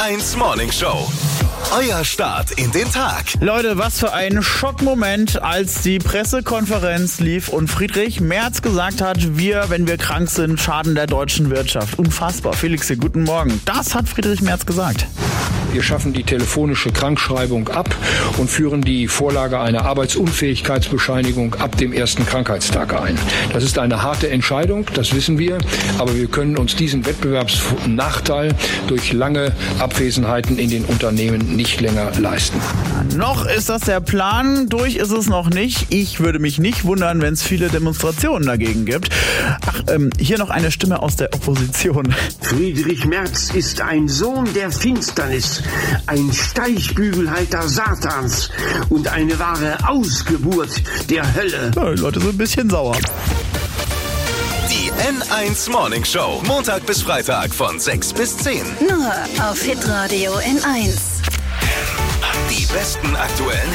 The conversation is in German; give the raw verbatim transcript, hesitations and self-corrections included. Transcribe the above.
eins Morning Show. Euer Start in den Tag. Leute, was für ein Schockmoment, als die Pressekonferenz lief und Friedrich Merz gesagt hat, wir, wenn wir krank sind, schaden der deutschen Wirtschaft. Unfassbar. Felix, hier, guten Morgen. Das hat Friedrich Merz gesagt. Wir schaffen die telefonische Krankschreibung ab und führen die Vorlage einer Arbeitsunfähigkeitsbescheinigung ab dem ersten Krankheitstag ein. Das ist eine harte Entscheidung, das wissen wir, aber wir können uns diesen Wettbewerbsnachteil durch lange Abwesenheiten in den Unternehmen nicht länger leisten. Noch ist das der Plan, durch ist es noch nicht. Ich würde mich nicht wundern, wenn es viele Demonstrationen dagegen gibt. Ach, ähm, hier noch eine Stimme aus der Opposition. Friedrich Merz ist ein Sohn der Finsternis, ein Steigbügelhalter Satans und eine wahre Ausgeburt der Hölle. Ja, die Leute sind ein bisschen sauer. Die N eins Morning Show. Montag bis Freitag von sechs bis zehn. Nur auf Hitradio N eins. Die besten aktuellen